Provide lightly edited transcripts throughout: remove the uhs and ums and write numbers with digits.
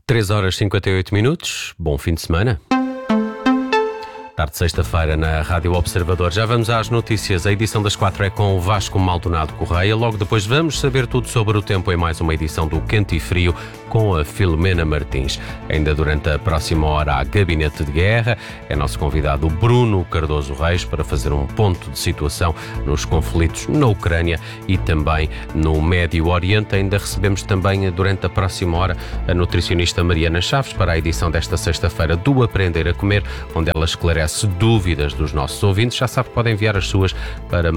3h58, bom fim de semana. Tarde de sexta-feira na Rádio Observador. Já vamos às notícias. A edição das 4 é com o Vasco Maldonado Correia. Logo depois vamos saber tudo sobre o tempo em mais uma edição do Quente e Frio com a Filomena Martins. Ainda durante a próxima hora há Gabinete de Guerra. É nosso convidado Bruno Cardoso Reis para fazer um ponto de situação nos conflitos na Ucrânia e também no Médio Oriente. Ainda recebemos também durante a próxima hora a nutricionista Mariana Chaves para a edição desta sexta-feira do Aprender a Comer, onde ela esclarece dúvidas dos nossos ouvintes. Já sabe que podem enviar as suas para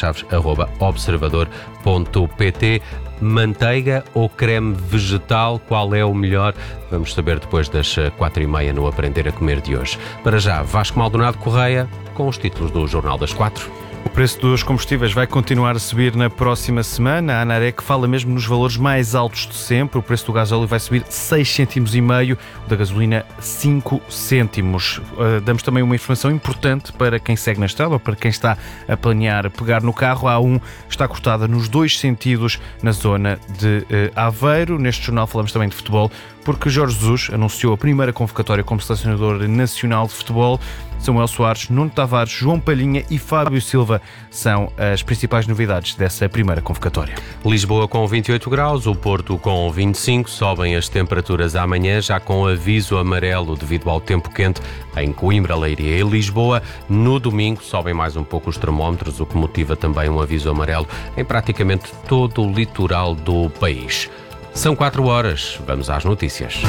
marianachaves@observador.pt. Manteiga ou creme vegetal, qual é o melhor? Vamos saber depois das 4h30 no Aprender a Comer de hoje. Para já, Vasco Maldonado Correia com os títulos do Jornal das 4. O preço dos combustíveis vai continuar a subir na próxima semana. A ANAREC fala mesmo nos valores mais altos de sempre. O preço do gasóleo vai subir 6,5 cêntimos, o da gasolina 5 cêntimos. Damos também uma informação importante para quem segue na estrada ou para quem está a planear pegar no carro. A A1 está cortada nos dois sentidos na zona de Aveiro. Neste jornal falamos também de futebol, porque Jorge Jesus anunciou a primeira convocatória como selecionador nacional de futebol. Samuel Soares, Nuno Tavares, João Palhinha e Fábio Silva são as principais novidades dessa primeira convocatória. Lisboa com 28 graus, o Porto com 25, sobem as temperaturas amanhã, já com aviso amarelo devido ao tempo quente em Coimbra, Leiria e Lisboa. No domingo sobem mais um pouco os termómetros, o que motiva também um aviso amarelo em praticamente todo o litoral do país. São 4 horas, vamos às notícias.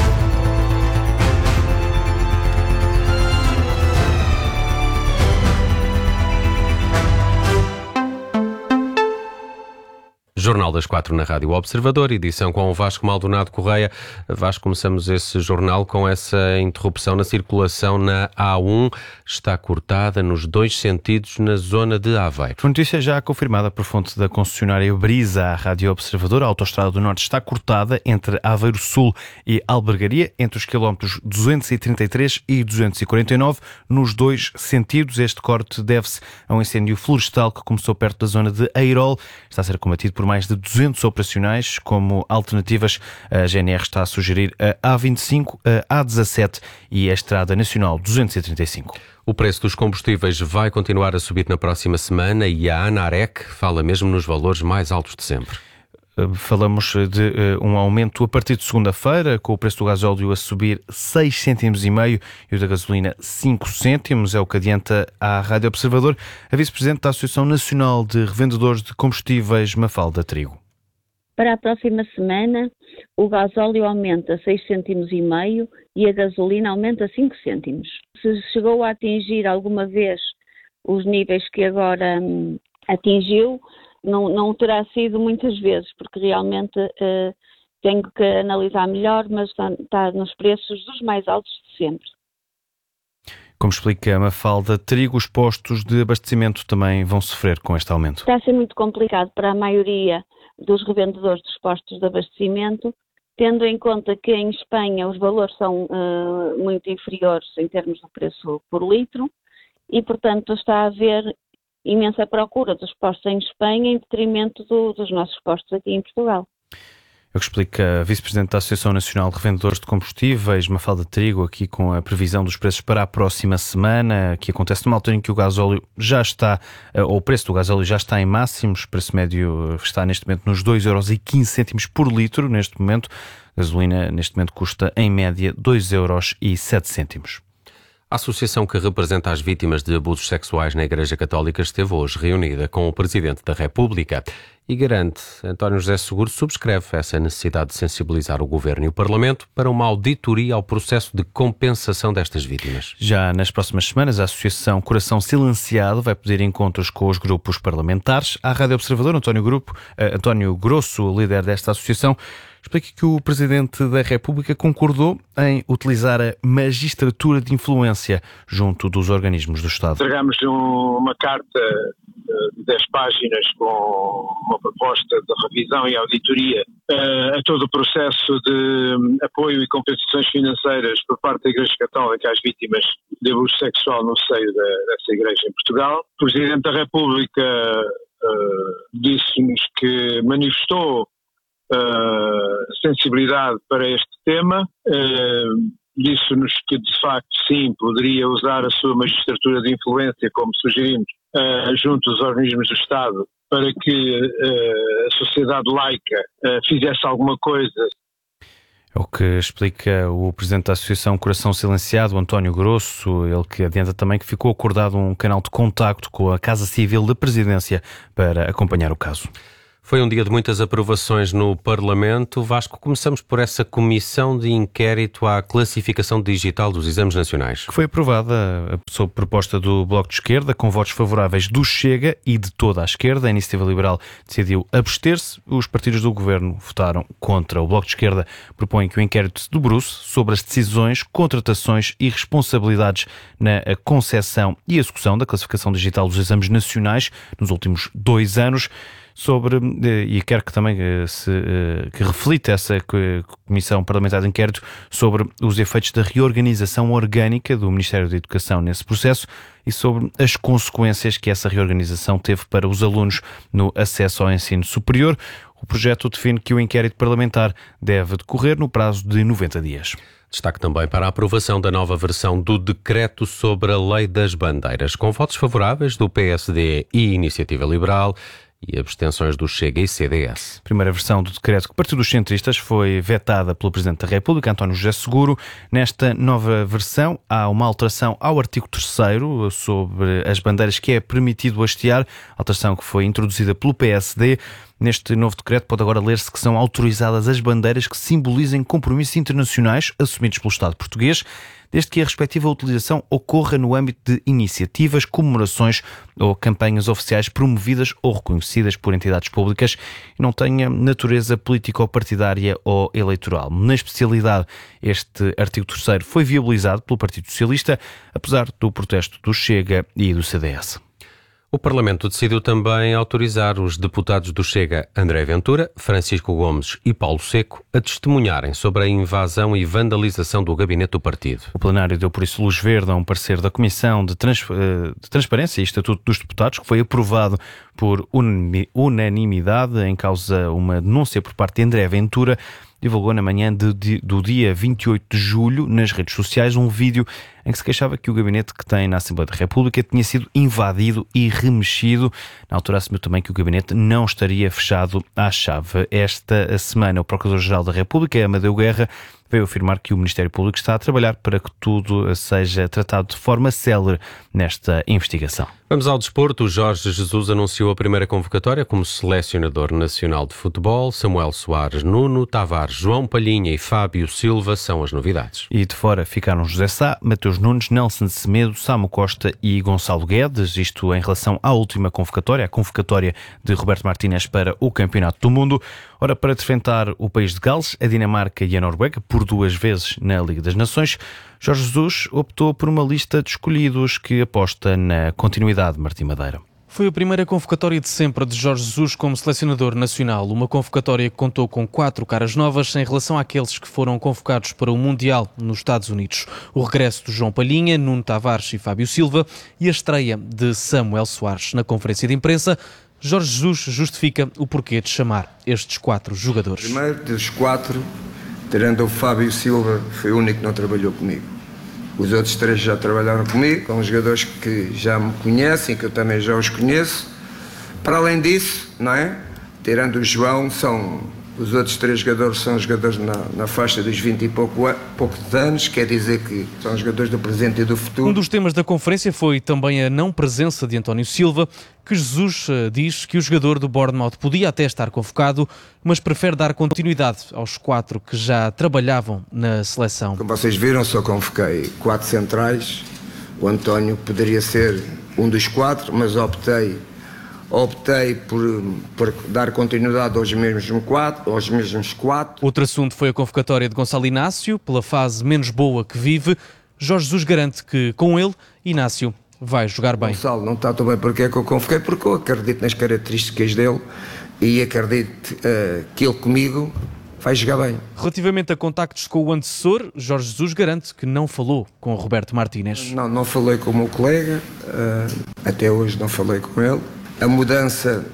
Jornal das 4 na Rádio Observador, edição com o Vasco Maldonado Correia. Vasco, começamos esse jornal com essa interrupção na circulação na A1. Está cortada nos dois sentidos na zona de Aveiro. A notícia já confirmada por fonte da concessionária Brisa à Rádio Observador. A Autostrada do Norte está cortada entre Aveiro Sul e Albergaria, entre os quilómetros 233 e 249, nos dois sentidos. Este corte deve-se a um incêndio florestal que começou perto da zona de Eirol. Está a ser combatido por mais de 200 operacionais. Como alternativas, a GNR está a sugerir a A25, a A17 e a Estrada Nacional 235. O preço dos combustíveis vai continuar a subir na próxima semana e a ANAREC fala mesmo nos valores mais altos de sempre. Falamos de um aumento a partir de segunda-feira, com o preço do gasóleo a subir 6,5 cêntimos e o da gasolina 5 cêntimos, é o que adianta à Rádio Observador a vice-presidente da Associação Nacional de Revendedores de Combustíveis, Mafalda Trigo. Para a próxima semana, o gasóleo aumenta 6,5 cêntimos e a gasolina aumenta 5 cêntimos. Se chegou a atingir alguma vez os níveis que agora atingiu, não terá sido muitas vezes, porque realmente tenho que analisar melhor, mas está nos preços dos mais altos de sempre. Como explica a Mafalda Trigo, os postos de abastecimento também vão sofrer com este aumento. Está a ser muito complicado para a maioria dos revendedores dos postos de abastecimento, tendo em conta que em Espanha os valores são muito inferiores em termos de preço por litro e, portanto, está a haver imensa procura dos postos em Espanha em detrimento dos nossos postos aqui em Portugal. Eu que explico a vice-presidente da Associação Nacional de Revendedores de Combustíveis, Mafalda Trigo, aqui com a previsão dos preços para a próxima semana, que acontece numa altura em que o gasóleo já está, ou o preço do gasóleo já está em máximos. O preço médio está neste momento nos 2,15 € por litro, neste momento. A gasolina neste momento custa em média 2,07 €. A associação que representa as vítimas de abusos sexuais na Igreja Católica esteve hoje reunida com o Presidente da República e garante, António José Seguro subscreve essa necessidade de sensibilizar o Governo e o Parlamento para uma auditoria ao processo de compensação destas vítimas. Já nas próximas semanas, a Associação Coração Silenciado vai pedir encontros com os grupos parlamentares. À Rádio Observador, António Grosso, líder desta associação, explica que o Presidente da República concordou em utilizar a magistratura de influência junto dos organismos do Estado. Entregamos uma carta de 10 páginas com uma proposta de revisão e auditoria a todo o processo de apoio e compensações financeiras por parte da Igreja Católica às vítimas de abuso sexual no seio dessa Igreja em Portugal. O Presidente da República disse-nos que manifestou sensibilidade para este tema. Disse-nos que, de facto, sim, poderia usar a sua magistratura de influência, como sugerimos, junto aos organismos do Estado, para que a sociedade laica fizesse alguma coisa. É o que explica o presidente da Associação Coração Silenciado, António Grosso, ele que adianta também que ficou acordado um canal de contacto com a Casa Civil da Presidência para acompanhar o caso. Foi um dia de muitas aprovações no Parlamento. Vasco, começamos por essa comissão de inquérito à classificação digital dos exames nacionais. Que foi aprovada sob proposta do Bloco de Esquerda, com votos favoráveis do Chega e de toda a esquerda. A Iniciativa Liberal decidiu abster-se. Os partidos do governo votaram contra. O Bloco de Esquerda propõe que o inquérito se debruce sobre as decisões, contratações e responsabilidades na concepção e execução da classificação digital dos exames nacionais nos últimos 2 anos. E quero que também que reflita essa Comissão Parlamentar de Inquérito sobre os efeitos da reorganização orgânica do Ministério da Educação nesse processo e sobre as consequências que essa reorganização teve para os alunos no acesso ao ensino superior. O projeto define que o inquérito parlamentar deve decorrer no prazo de 90 dias. Destaque também para a aprovação da nova versão do decreto sobre a Lei das Bandeiras, com votos favoráveis do PSD e Iniciativa Liberal e abstenções do Chega e CDS. A primeira versão do decreto que partiu dos centristas foi vetada pelo Presidente da República, António José Seguro. Nesta nova versão há uma alteração ao artigo 3º sobre as bandeiras que é permitido hastear, alteração que foi introduzida pelo PSD. Neste novo decreto pode agora ler-se que são autorizadas as bandeiras que simbolizem compromissos internacionais assumidos pelo Estado português, desde que a respectiva utilização ocorra no âmbito de iniciativas, comemorações ou campanhas oficiais promovidas ou reconhecidas por entidades públicas e não tenha natureza político-partidária ou eleitoral. Na especialidade, este artigo 3º foi viabilizado pelo Partido Socialista, apesar do protesto do Chega e do CDS. O Parlamento decidiu também autorizar os deputados do Chega, André Ventura, Francisco Gomes e Paulo Seco, a testemunharem sobre a invasão e vandalização do gabinete do partido. O plenário deu por isso luz verde a um parecer da Comissão de Transparência e Estatuto dos Deputados, que foi aprovado por unanimidade. Em causa uma denúncia por parte de André Ventura, divulgou na manhã do dia 28 de julho nas redes sociais um vídeo em que se queixava que o gabinete que tem na Assembleia da República tinha sido invadido e remexido. Na altura assumiu também que o gabinete não estaria fechado à chave. Esta semana o Procurador-Geral da República, Amadeu Guerra, veio afirmar que o Ministério Público está a trabalhar para que tudo seja tratado de forma célere nesta investigação. Vamos ao desporto. O Jorge Jesus anunciou a primeira convocatória como selecionador nacional de futebol. Samuel Soares, Nuno Tavares, João Palhinha e Fábio Silva são as novidades. E de fora ficaram José Sá, Mateus Nunes, Nelson Semedo, Samu Costa e Gonçalo Guedes. Isto em relação à última convocatória, a convocatória de Roberto Martínez para o Campeonato do Mundo. Ora, para defrontar o país de Gales, a Dinamarca e a Noruega, por 2 vezes na Liga das Nações, Jorge Jesus optou por uma lista de escolhidos que aposta na continuidade, Martim Madeira. Foi a primeira convocatória de sempre de Jorge Jesus como selecionador nacional. Uma convocatória que contou com 4 caras novas em relação àqueles que foram convocados para o Mundial nos Estados Unidos. O regresso de João Palhinha, Nuno Tavares e Fábio Silva e a estreia de Samuel Soares. Na conferência de imprensa, Jorge Jesus justifica o porquê de chamar estes 4 jogadores. Primeiro, dos 4, tirando o Fábio Silva, foi o único que não trabalhou comigo. Os outros 3 já trabalharam comigo, com jogadores que já me conhecem, que eu também já os conheço. Para além disso, não é? Tirando o João, os outros 3 jogadores são jogadores na faixa dos 20 e poucos anos, quer dizer que são jogadores do presente e do futuro. Um dos temas da conferência foi também a não presença de António Silva, que Jesus diz que o jogador do Bournemouth podia até estar convocado, mas prefere dar continuidade aos 4 que já trabalhavam na seleção. Como vocês viram, só convoquei 4 centrais. O António poderia ser um dos 4, mas optei por dar continuidade aos mesmos 4. Outro assunto foi a convocatória de Gonçalo Inácio. Pela fase menos boa que vive, Jorge Jesus garante que, com ele, Inácio vai jogar bem. Gonçalo não está tão bem porque é que eu convoquei, porque eu acredito nas características dele e acredito que ele comigo vai jogar bem. Relativamente a contactos com o antecessor, Jorge Jesus garante que não falou com Roberto Martínez. Não falei com o meu colega, até hoje não falei com ele. A mudança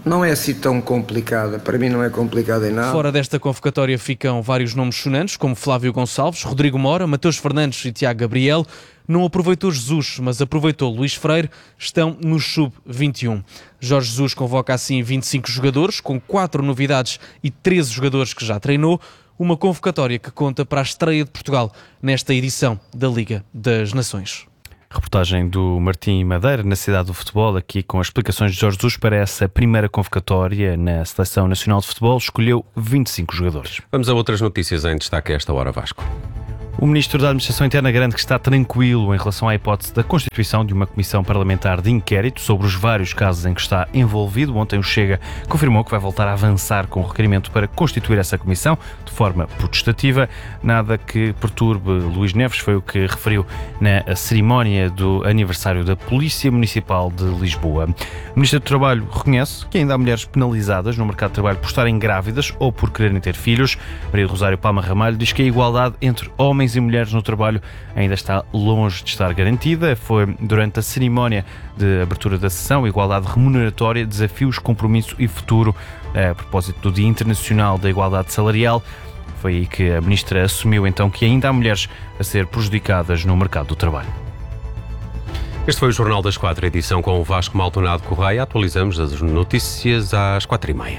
não é assim tão complicada. Para mim não é complicada em nada. Fora desta convocatória ficam vários nomes sonantes, como Flávio Gonçalves, Rodrigo Mora, Mateus Fernandes e Tiago Gabriel. Não aproveitou Jesus, mas aproveitou Luís Freire, estão no sub-21. Jorge Jesus convoca assim 25 jogadores, com 4 novidades e 13 jogadores que já treinou. Uma convocatória que conta para a estreia de Portugal nesta edição da Liga das Nações. Reportagem do Martim Madeira, na Cidade do Futebol, aqui com as explicações de Jorge Jesus para essa primeira convocatória na Seleção Nacional de Futebol. Escolheu 25 jogadores. Vamos a outras notícias em destaque a esta hora, Vasco. O Ministro da Administração Interna garante que está tranquilo em relação à hipótese da constituição de uma comissão parlamentar de inquérito sobre os vários casos em que está envolvido. Ontem o Chega confirmou que vai voltar a avançar com o requerimento para constituir essa comissão de forma potestativa. Nada que perturbe Luís Neves, foi o que referiu na cerimónia do aniversário da Polícia Municipal de Lisboa. O Ministro do Trabalho reconhece que ainda há mulheres penalizadas no mercado de trabalho por estarem grávidas ou por quererem ter filhos. Maria do Rosário Palma Ramalho diz que a igualdade entre homens e mulheres no trabalho ainda está longe de estar garantida. Foi durante a cerimónia de abertura da sessão Igualdade Remuneratória, Desafios, Compromisso e Futuro, a propósito do Dia Internacional da Igualdade Salarial. Foi aí que a Ministra assumiu então que ainda há mulheres a ser prejudicadas no mercado do trabalho. Este foi o Jornal das 4, edição com o Vasco Maldonado Correia. Atualizamos as notícias às 4h30.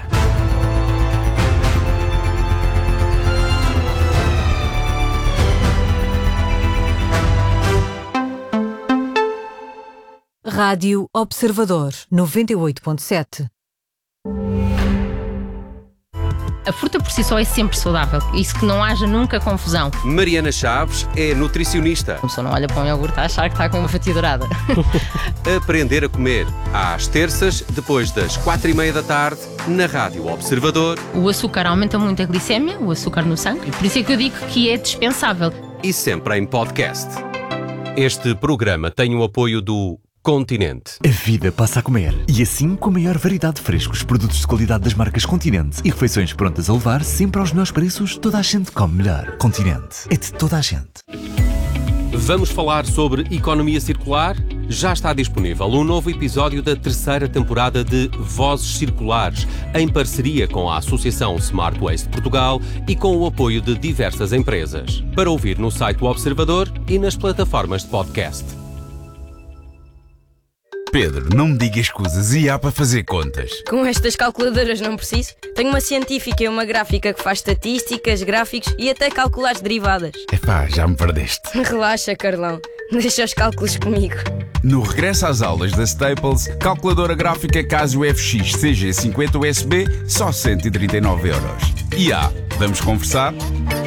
Rádio Observador 98.7. A fruta por si só é sempre saudável, isso que não haja nunca confusão. Mariana Chaves é nutricionista. A pessoa não olha para um iogurte a achar que está com uma fatia dourada. Aprender a comer, às terças, depois das 4h30 da tarde, na Rádio Observador. O açúcar aumenta muito a glicémia, o açúcar no sangue, por isso é que eu digo que é dispensável. E sempre em podcast. Este programa tem o apoio do Continente. A vida passa a comer. E assim, com a maior variedade de frescos, produtos de qualidade das marcas Continente e refeições prontas a levar sempre aos melhores preços, toda a gente come melhor. Continente. É de toda a gente. Vamos falar sobre economia circular? Já está disponível um novo episódio da 3ª temporada de Vozes Circulares, em parceria com a Associação Smart Waste Portugal e com o apoio de diversas empresas. Para ouvir no site do Observador e nas plataformas de podcast. Pedro, não me diga escusas e há para fazer contas. Com estas calculadoras não preciso. Tenho uma científica e uma gráfica que faz estatísticas, gráficos e até calcula as derivadas. Epá, já me perdeste. Relaxa, Carlão. Deixa os cálculos comigo. No regresso às aulas da Staples, calculadora gráfica Casio FX CG50 USB, só 139€. E vamos conversar?